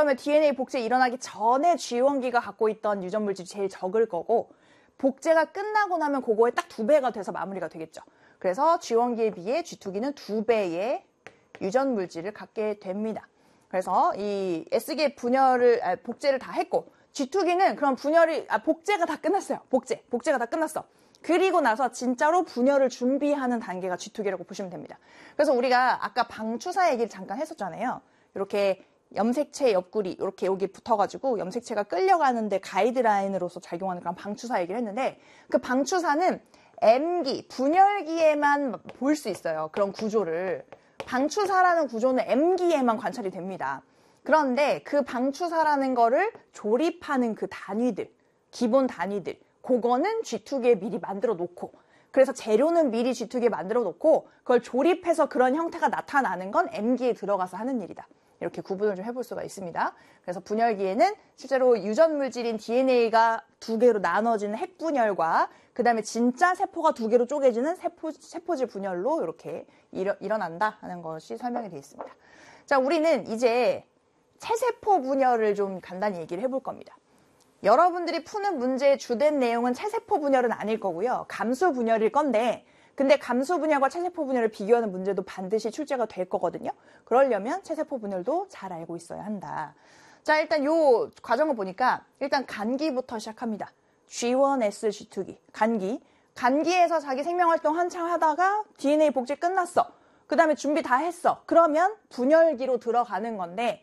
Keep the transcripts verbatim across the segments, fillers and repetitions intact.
그러면 디엔에이 복제 일어나기 전에 지원기가 갖고 있던 유전물질이 제일 적을 거고 복제가 끝나고 나면 그거에 딱 두 배가 돼서 마무리가 되겠죠. 그래서 지원기에 비해 지투기는 두 배의 유전물질을 갖게 됩니다. 그래서 이 S계 분열을 아, 복제를 다 했고 지투기는 그럼 분열이 아 복제가 다 끝났어요. 복제 복제가 다 끝났어. 그리고 나서 진짜로 분열을 준비하는 단계가 지투기라고 보시면 됩니다. 그래서 우리가 아까 방추사 얘기를 잠깐 했었잖아요. 이렇게 염색체 옆구리 이렇게 여기 붙어가지고 염색체가 끌려가는데 가이드라인으로서 작용하는 그런 방추사 얘기를 했는데 그 방추사는 M기, 분열기에만 볼 수 있어요. 그런 구조를. 방추사라는 구조는 M기에만 관찰이 됩니다. 그런데 그 방추사라는 거를 조립하는 그 단위들, 기본 단위들, 그거는 지투기에 미리 만들어 놓고 그래서 재료는 미리 지투기에 만들어 놓고 그걸 조립해서 그런 형태가 나타나는 건 M기에 들어가서 하는 일이다. 이렇게 구분을 좀 해볼 수가 있습니다. 그래서 분열기에는 실제로 유전물질인 디엔에이가 두 개로 나눠지는 핵분열과 그 다음에 진짜 세포가 두 개로 쪼개지는 세포, 세포질 분열로 이렇게 일어, 일어난다 하는 것이 설명이 되어 있습니다. 자, 우리는 이제 체세포 분열을 좀 간단히 얘기를 해볼 겁니다. 여러분들이 푸는 문제의 주된 내용은 체세포 분열은 아닐 거고요. 감수 분열일 건데 근데 감수 분열과 체세포 분열을 비교하는 문제도 반드시 출제가 될 거거든요. 그러려면 체세포 분열도 잘 알고 있어야 한다. 자, 일단 요 과정을 보니까 일단 간기부터 시작합니다. 지 원 에스 지투기, 간기. 간기에서 자기 생명활동 한창 하다가 디엔에이 복제 끝났어. 그 다음에 준비 다 했어. 그러면 분열기로 들어가는 건데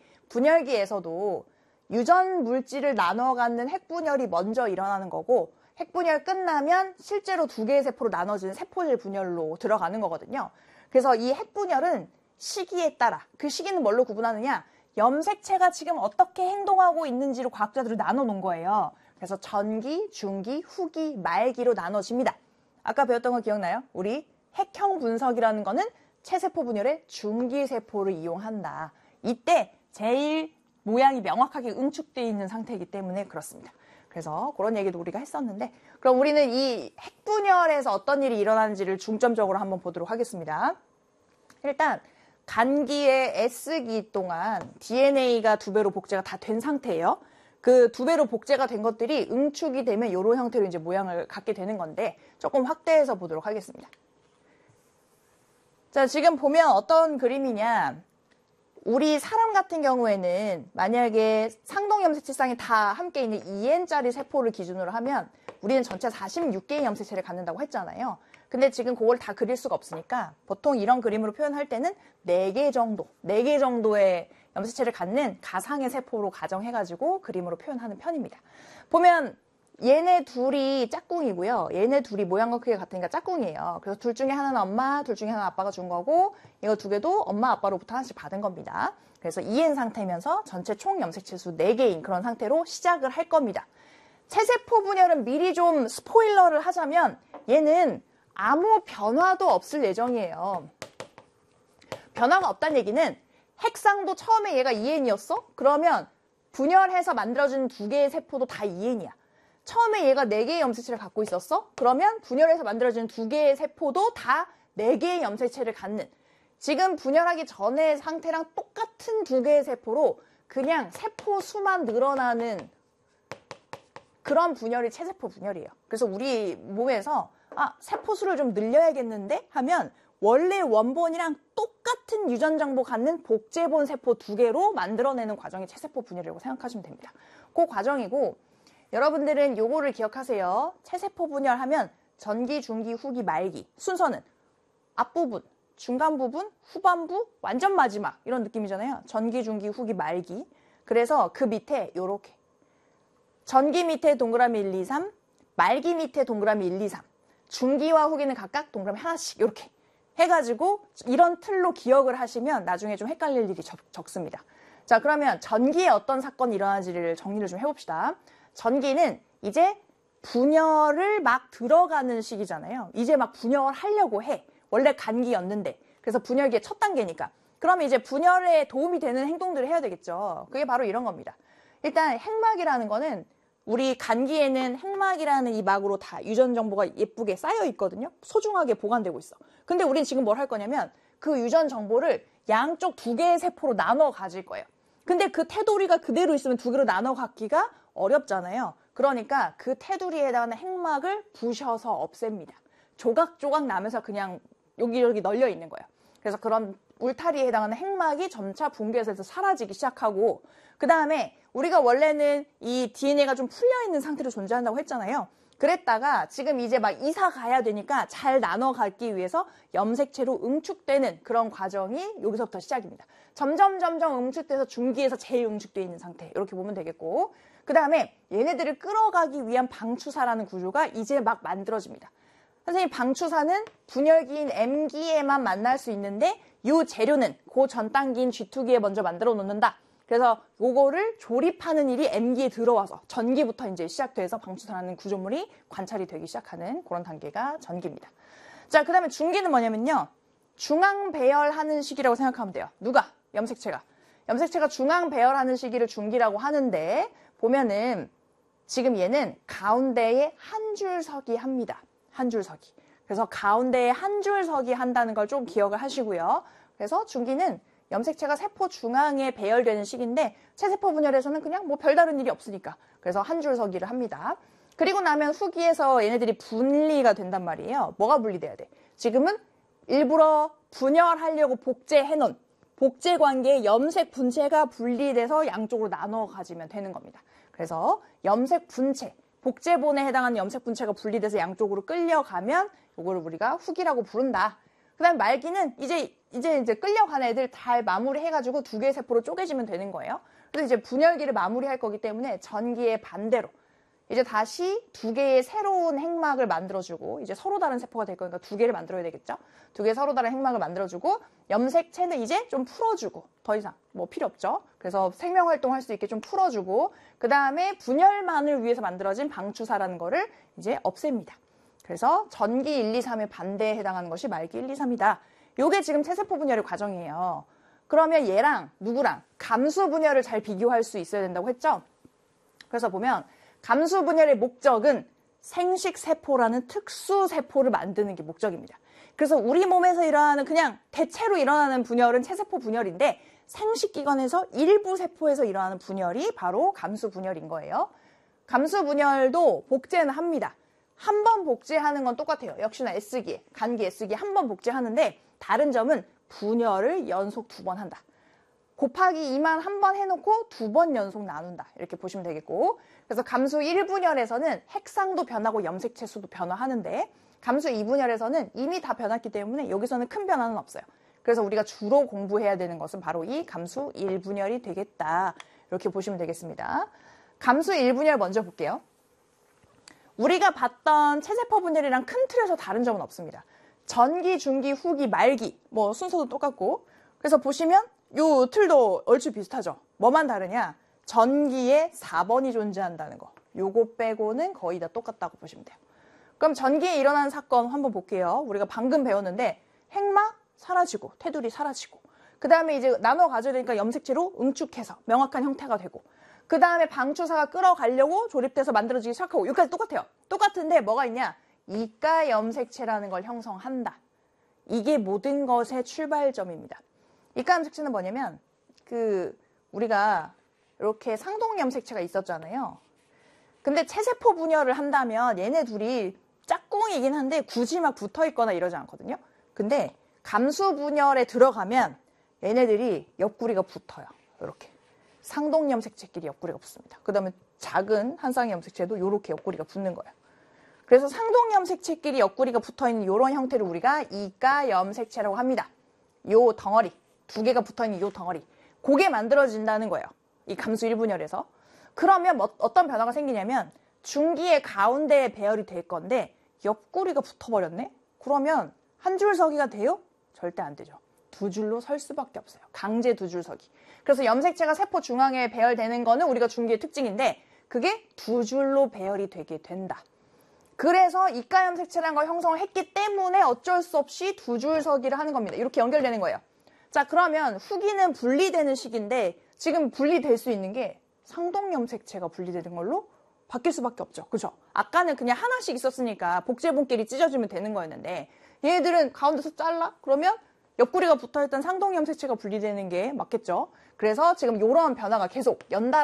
분열기에서도 유전 물질을 나눠 갖는 핵분열이 먼저 일어나는 거고 핵분열 끝나면 실제로 두 개의 세포로 나눠지는 세포질 분열로 들어가는 거거든요. 그래서 이 핵분열은 시기에 따라 그 시기는 뭘로 구분하느냐? 염색체가 지금 어떻게 행동하고 있는지로 과학자들이 나눠 놓은 거예요. 그래서 전기, 중기, 후기, 말기로 나눠집니다. 아까 배웠던 거 기억나요? 우리 핵형 분석이라는 거는 체세포 분열의 중기세포를 이용한다. 이때 제일 모양이 명확하게 응축되어 있는 상태이기 때문에 그렇습니다. 그래서 그런 얘기도 우리가 했었는데 그럼 우리는 이 핵분열에서 어떤 일이 일어나는지를 중점적으로 한번 보도록 하겠습니다. 일단 간기의 S기 동안 디엔에이가 두 배로 복제가 다 된 상태예요. 그 두 배로 복제가 된 것들이 응축이 되면 이런 형태로 이제 모양을 갖게 되는 건데 조금 확대해서 보도록 하겠습니다. 자, 지금 보면 어떤 그림이냐? 우리 사람 같은 경우에는 만약에 상동염색체쌍이 다 함께 있는 이 엔짜리 세포를 기준으로 하면 우리는 전체 사십육 개의 염색체를 갖는다고 했잖아요. 근데 지금 그걸 다 그릴 수가 없으니까 보통 이런 그림으로 표현할 때는 네 개 정도, 네 개 정도의 염색체를 갖는 가상의 세포로 가정해가지고 그림으로 표현하는 편입니다. 보면 얘네 둘이 짝꿍이고요. 얘네 둘이 모양과 크기가 같으니까 짝꿍이에요. 그래서 둘 중에 하나는 엄마, 둘 중에 하나는 아빠가 준 거고 이거 두 개도 엄마, 아빠로부터 하나씩 받은 겁니다. 그래서 이 엔 상태면서 전체 총 염색체 수 네 개인 그런 상태로 시작을 할 겁니다. 체세포 분열은 미리 좀 스포일러를 하자면 얘는 아무 변화도 없을 예정이에요. 변화가 없다는 얘기는 핵상도 처음에 얘가 이 엔이었어? 그러면 분열해서 만들어진 두 개의 세포도 다 이 엔이야. 처음에 얘가 네 개의 염색체를 갖고 있었어? 그러면 분열해서 만들어지는 두 개의 세포도 다 네 개의 염색체를 갖는 지금 분열하기 전의 상태랑 똑같은 두 개의 세포로 그냥 세포 수만 늘어나는 그런 분열이 체세포 분열이에요. 그래서 우리 몸에서 아, 세포 수를 좀 늘려야겠는데 하면 원래 원본이랑 똑같은 유전 정보 갖는 복제본 세포 두 개로 만들어내는 과정이 체세포 분열이라고 생각하시면 됩니다. 그 과정이고 여러분들은 요거를 기억하세요. 체세포 분열하면 전기, 중기, 후기, 말기 순서는 앞부분, 중간 부분, 후반부, 완전 마지막 이런 느낌이잖아요. 전기, 중기, 후기, 말기. 그래서 그 밑에 요렇게 전기 밑에 동그라미 일, 이, 삼, 말기 밑에 동그라미 일, 이, 삼 중기와 후기는 각각 동그라미 하나씩 이렇게 해가지고 이런 틀로 기억을 하시면 나중에 좀 헷갈릴 일이 적, 적습니다. 자, 그러면 전기에 어떤 사건이 일어나는지를 정리를 좀 해봅시다. 전기는 이제 분열을 막 들어가는 시기잖아요. 이제 막 분열을 하려고 해. 원래 간기였는데. 그래서 분열기의 첫 단계니까. 그러면 이제 분열에 도움이 되는 행동들을 해야 되겠죠. 그게 바로 이런 겁니다. 일단 핵막이라는 거는 우리 간기에는 핵막이라는 이 막으로 다 유전 정보가 예쁘게 쌓여 있거든요. 소중하게 보관되고 있어. 근데 우린 지금 뭘 할 거냐면 그 유전 정보를 양쪽 두 개의 세포로 나눠 가질 거예요. 근데 그 테두리가 그대로 있으면 두 개로 나눠 갖기가 어렵잖아요. 그러니까 그 테두리에 해당하는 핵막을 부셔서 없앱니다. 조각조각 나면서 그냥 여기저기 널려 있는 거예요. 그래서 그런 울타리에 해당하는 핵막이 점차 붕괴해서 사라지기 시작하고, 그 다음에 우리가 원래는 이 디엔에이가 좀 풀려있는 상태로 존재한다고 했잖아요. 그랬다가 지금 이제 막 이사 가야 되니까 잘 나눠 가기 위해서 염색체로 응축되는 그런 과정이 여기서부터 시작입니다. 점점 점점 응축돼서 중기에서 제일 응축되어 있는 상태, 이렇게 보면 되겠고, 그 다음에 얘네들을 끌어가기 위한 방추사라는 구조가 이제 막 만들어집니다. 선생님, 방추사는 분열기인 M기에만 만날 수 있는데 이 재료는 그 전 단기인 지 투 기에 먼저 만들어 놓는다. 그래서 요거를 조립하는 일이 M기에 들어와서 전기부터 이제 시작돼서 방추사라는 구조물이 관찰이 되기 시작하는 그런 단계가 전기입니다. 자, 그 다음에 중기는 뭐냐면요. 중앙 배열하는 시기라고 생각하면 돼요. 누가? 염색체가. 염색체가 중앙 배열하는 시기를 중기라고 하는데, 보면은 지금 얘는 가운데에 한 줄 서기 합니다. 한 줄 서기. 그래서 가운데에 한 줄 서기 한다는 걸 좀 기억을 하시고요. 그래서 중기는 염색체가 세포 중앙에 배열되는 시기인데, 체세포 분열에서는 그냥 뭐 별다른 일이 없으니까 그래서 한 줄 서기를 합니다. 그리고 나면 후기에서 얘네들이 분리가 된단 말이에요. 뭐가 분리돼야 돼? 지금은 일부러 분열하려고 복제해놓은 복제 관계의 염색 분체가 분리돼서 양쪽으로 나눠 가지면 되는 겁니다. 그래서 염색 분체, 복제본에 해당하는 염색 분체가 분리돼서 양쪽으로 끌려가면 이거를 우리가 후기라고 부른다. 그 다음에 말기는 이제 이제 이제 끌려간 애들 잘 마무리해가지고 두 개의 세포로 쪼개지면 되는 거예요. 그래서 이제 분열기를 마무리할 거기 때문에 전기의 반대로 이제 다시 두 개의 새로운 핵막을 만들어주고, 이제 서로 다른 세포가 될 거니까 두 개를 만들어야 되겠죠. 두 개의 서로 다른 핵막을 만들어주고, 염색체는 이제 좀 풀어주고, 더 이상 뭐 필요 없죠. 그래서 생명활동할 수 있게 좀 풀어주고, 그 다음에 분열만을 위해서 만들어진 방추사라는 거를 이제 없앱니다. 그래서 전기 일, 이, 삼의 반대에 해당하는 것이 말기 일, 이, 삼이다. 요게 지금 체세포 분열의 과정이에요. 그러면 얘랑 누구랑 감수 분열을 잘 비교할 수 있어야 된다고 했죠. 그래서 보면 감수 분열의 목적은 생식세포라는 특수세포를 만드는 게 목적입니다. 그래서 우리 몸에서 일어나는 그냥 대체로 일어나는 분열은 체세포 분열인데, 생식기관에서 일부 세포에서 일어나는 분열이 바로 감수 분열인 거예요. 감수 분열도 복제는 합니다. 한 번 복제하는 건 똑같아요. 역시나 S기, 간기 S기 한 번 복제하는데, 다른 점은 분열을 연속 두 번 한다. 곱하기 이만 한 번 해놓고 두 번 연속 나눈다. 이렇게 보시면 되겠고, 그래서 감수 일 분열에서는 핵상도 변하고 염색체 수도 변화하는데, 감수 이 분열에서는 이미 다 변했기 때문에 여기서는 큰 변화는 없어요. 그래서 우리가 주로 공부해야 되는 것은 바로 이 감수 일 분열이 되겠다. 이렇게 보시면 되겠습니다. 감수 일 분열 먼저 볼게요. 우리가 봤던 체세포 분열이랑 큰 틀에서 다른 점은 없습니다. 전기, 중기, 후기, 말기 뭐 순서도 똑같고, 그래서 보시면 요 틀도 얼추 비슷하죠. 뭐만 다르냐? 전기에 사 번이 존재한다는 거. 요거 빼고는 거의 다 똑같다고 보시면 돼요. 그럼 전기에 일어나는 사건 한번 볼게요. 우리가 방금 배웠는데 핵막 사라지고 테두리 사라지고, 그 다음에 이제 나눠 가져야 되니까 염색체로 응축해서 명확한 형태가 되고, 그 다음에 방추사가 끌어가려고 조립돼서 만들어지기 시작하고, 여기까지 똑같아요. 똑같은데 뭐가 있냐? 이가 염색체라는 걸 형성한다. 이게 모든 것의 출발점입니다. 이가 염색체는 뭐냐면, 그 우리가 이렇게 상동 염색체가 있었잖아요. 근데 체세포 분열을 한다면 얘네 둘이 짝꿍이긴 한데 굳이 막 붙어 있거나 이러지 않거든요. 근데 감수 분열에 들어가면 얘네들이 옆구리가 붙어요. 이렇게 상동 염색체끼리 옆구리가 붙습니다. 그 다음에 작은 한 쌍의 염색체도 이렇게 옆구리가 붙는 거예요. 그래서 상동 염색체끼리 옆구리가 붙어있는 이런 형태를 우리가 이가 염색체라고 합니다. 요 덩어리, 두 개가 붙어있는 요 덩어리, 그게 만들어진다는 거예요. 이 감수 일 분열에서. 그러면 뭐, 어떤 변화가 생기냐면, 중기의 가운데에 배열이 될 건데 옆구리가 붙어버렸네? 그러면 한 줄 서기가 돼요? 절대 안 되죠. 두 줄로 설 수밖에 없어요. 강제 두 줄 서기. 그래서 염색체가 세포 중앙에 배열되는 거는 우리가 중기의 특징인데, 그게 두 줄로 배열이 되게 된다. 그래서 이가 염색체라는 걸 형성을 했기 때문에 어쩔 수 없이 두 줄 서기를 하는 겁니다. 이렇게 연결되는 거예요. 자, 그러면 후기는 분리되는 시기인데, 지금 분리될 수 있는 게 상동 염색체가 분리되는 걸로 바뀔 수밖에 없죠. 그죠? 아까는 그냥 하나씩 있었으니까 복제본끼리 찢어지면 되는 거였는데, 얘네들은 가운데서 잘라? 그러면 옆구리가 붙어있던 상동염색체가 분리되는 게 맞겠죠. 그래서 지금 이런 변화가 계속 연달아